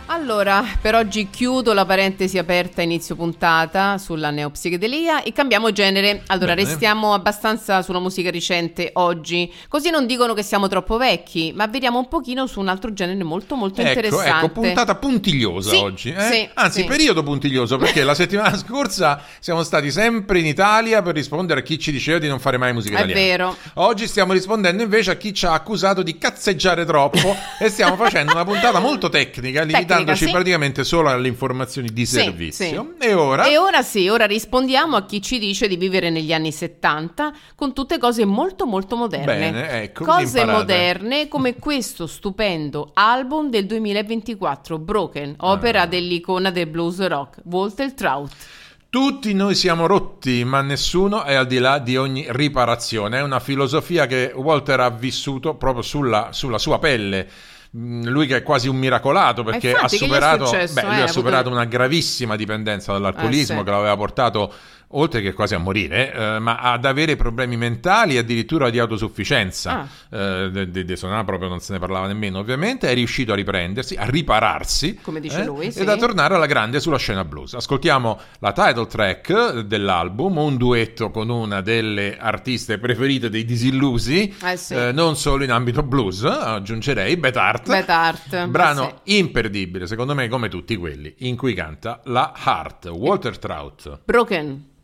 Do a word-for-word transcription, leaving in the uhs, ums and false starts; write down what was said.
Allora, per oggi chiudo la parentesi aperta inizio puntata sulla neopsichedelia e cambiamo genere. Allora, Bene. restiamo abbastanza sulla musica recente oggi, così non dicono che siamo troppo vecchi, ma vediamo un pochino su un altro genere molto molto Ecco, interessante. ecco, puntata puntigliosa Sì, oggi, eh? sì, Anzi, sì. periodo puntiglioso, perché la settimana scorsa siamo stati sempre in Italia per rispondere a chi ci diceva di non fare mai musica È italiana. vero. Oggi stiamo rispondendo invece a chi ci ha accusato di cazzeggiare troppo e stiamo facendo una puntata molto tecnica, limitandoci sì. praticamente solo alle informazioni di Sì, servizio. sì. E ora? E ora sì, ora rispondiamo a chi ci dice di vivere negli anni settanta con tutte cose molto molto moderne. Bene, ecco, così cose imparate. moderne come questo stupendo album del duemilaventiquattro, Broken, opera Ah. dell'icona del blues rock, Walter Trout. Tutti noi siamo rotti, ma nessuno è al di là di ogni riparazione. È una filosofia che Walter ha vissuto proprio sulla, sulla sua pelle. Mm, Lui che è quasi un miracolato perché infatti, ha che gli è superato, successo, beh, eh? lui Ha ha avuto- superato una gravissima dipendenza dall'alcolismo Eh, sì. che l'aveva portato oltre che quasi a morire, eh, ma ad avere problemi mentali e addirittura di autosufficienza. Eh, de- de- de Sonà proprio non se ne parlava nemmeno, ovviamente. È riuscito a riprendersi, a ripararsi, Come dice eh, lui, sì. ed a tornare alla grande sulla scena blues. Ascoltiamo la title track dell'album, un duetto con una delle artiste preferite dei disillusi, Eh, sì. eh, non solo in ambito blues, aggiungerei Beth Hart. Beth Hart, Brano eh, imperdibile, secondo me, come tutti quelli in cui canta la Hart, Walter Trout. Broken.